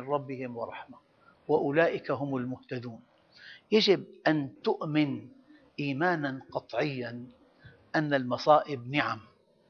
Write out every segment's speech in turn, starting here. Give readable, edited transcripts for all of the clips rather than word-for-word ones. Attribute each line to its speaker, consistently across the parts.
Speaker 1: ربهم ورحمة وأولئك هم المهتدون. يجب أن تؤمن إيمانا قطعيا أن المصائب نعم،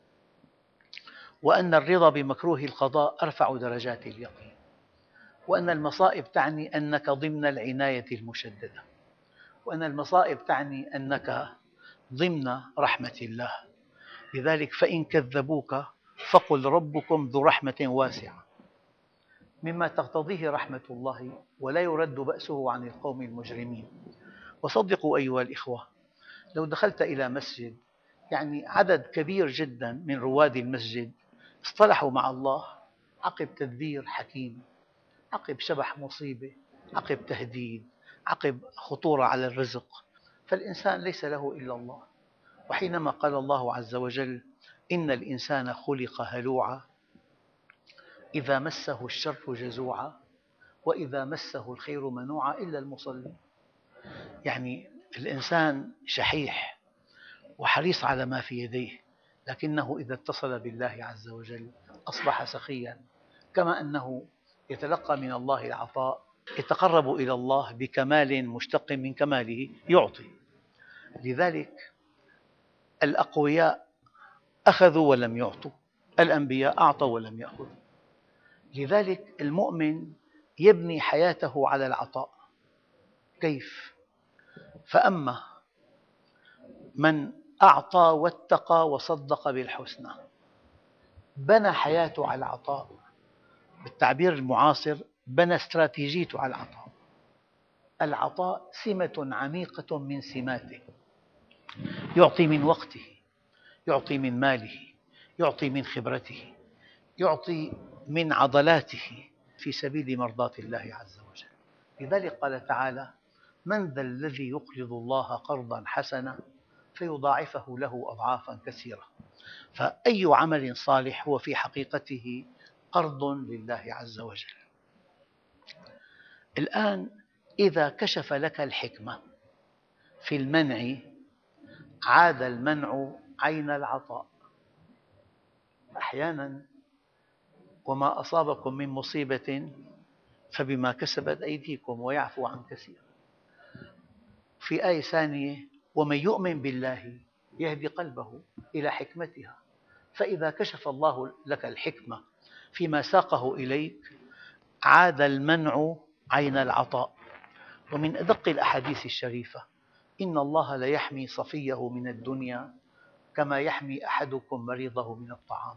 Speaker 1: وأن الرضا بمكروه القضاء أرفع درجات اليقين، وأن المصائب تعني أنك ضمن العناية المشددة، وأن المصائب تعني أنك ضمن رحمة الله. لذلك فإن كذبوك فقل ربكم ذو رحمة واسعة، مما تقتضيه رحمة الله ولا يرد بأسه عن القوم المجرمين. وصدقوا أيها الإخوة، لو دخلت إلى مسجد عدد كبير جدا من رواد المسجد اصطلحوا مع الله عقب تدبير حكيم، عقب شبح مصيبة، عقب تهديد، عقب خطورة على الرزق، فالإنسان ليس له إلا الله. وحينما قال الله عز وجل: إن الإنسان خلق هلوعا إذا مسه الشر جزوعا وإذا مسه الخير منوعا إلا المصلين. الإنسان شحيح وحريص على ما في يديه، لكنه إذا اتصل بالله عز وجل أصبح سخيا، كما أنه يتلقى من الله العطاء يتقرب إلى الله بكمال مشتق من كماله يعطي. لذلك الأقوياء أخذوا ولم يعطوا، الأنبياء أعطوا ولم يأخذوا. لذلك المؤمن يبني حياته على العطاء. كيف؟ فأما من أعطى واتقى وصدق بالحسنى بنى حياته على العطاء، بالتعبير المعاصر بنى استراتيجيته على العطاء. العطاء سمة عميقة من سماته، يعطي من وقته، يعطي من ماله، يعطي من خبرته، يعطي من عضلاته في سبيل مرضاة الله عز وجل. لذلك قال تعالى: من ذا الذي يقرض الله قرضا حسنا فيضاعفه له أضعافا كثيرة. فأي عمل صالح هو في حقيقته قرض لله عز وجل. الآن إذا كشف لك الحكمة في المنع عاد المنع عين العطاء. أحيانا وما أصابكم من مصيبة فبما كسبت أيديكم ويعفو عن كثير. في آية ثانية: ومن يؤمن بالله يهدي قلبه إلى حكمتها. فإذا كشف الله لك الحكمة فيما ساقه إليك عاد المنع عين العطاء. ومن أدق الأحاديث الشريفة: إن الله ليحمي صفيه من الدنيا كما يحمي أحدكم مريضه من الطعام.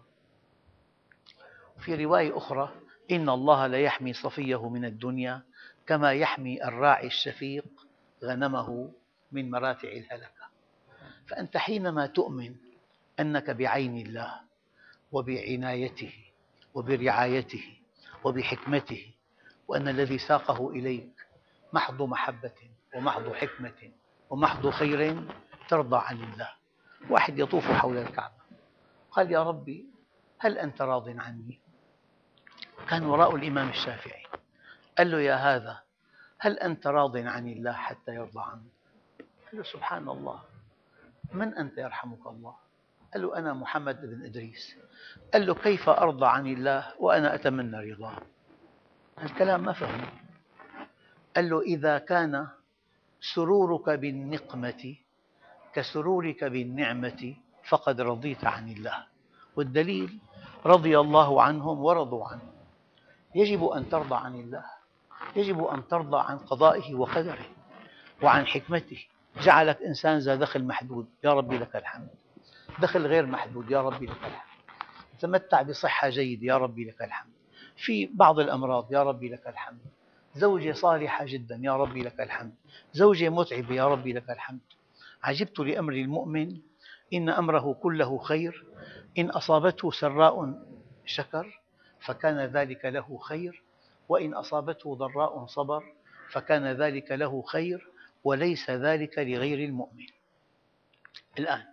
Speaker 1: في رواية أخرى: إن الله ليحمي صفيه من الدنيا كما يحمي الراعي الشفيق غنمه من مراتع الهلكة. فأنت حينما تؤمن أنك بعين الله وبعنايته وبرعايته وبحكمته، وأن الذي ساقه إليك محض محبة ومحض حكمة ومحض خير، ترضى عن الله. واحد يطوف حول الكعبة قال: يا ربي هل أنت راض عني؟ كان وراء الإمام الشافعي. قال له: يا هذا هل أنت راض عن الله حتى يرضى عنك؟ قال له: سبحان الله، من أنت يرحمك الله؟ قال له: أنا محمد بن إدريس. قال له: كيف أرضى عن الله وأنا أتمنى رضاه؟ الكلام ما فهمه. قال له: إذا كان سرورك بالنقمة كسرورك بالنعمة فقد رضيت عن الله. والدليل: رضي الله عنهم ورضوا عنه. يجب أن ترضى عن الله، يجب أن ترضى عن قضائه وقدره وعن حكمته. جعلك إنسان ذا دخل محدود، يا ربي لك الحمد. دخل غير محدود، يا ربي لك الحمد. تمتع بصحة جيدة، يا ربي لك الحمد. في بعض الأمراض، يا ربي لك الحمد. زوجة صالحة جدا، يا ربي لك الحمد. زوجة متعبة، يا ربي لك الحمد. عجبت لأمر المؤمن إن أمره كله خير، إن أصابته سراء شكر فكان ذلك له خير، وإن أصابته ضراء صبر فكان ذلك له خير، وليس ذلك لغير المؤمن. الآن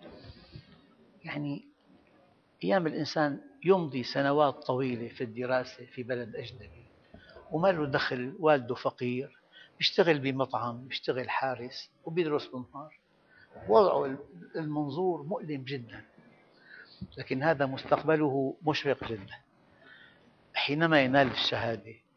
Speaker 1: أيام الإنسان يمضي سنوات طويلة في الدراسة في بلد أجنبي وما له دخل، والده فقير، يشتغل بمطعم، يشتغل حارس وبيدرس بالنهار، وضعه المنظور مؤلم جدا، لكن هذا مستقبله مشرق جدا. حينما ينال الشهادة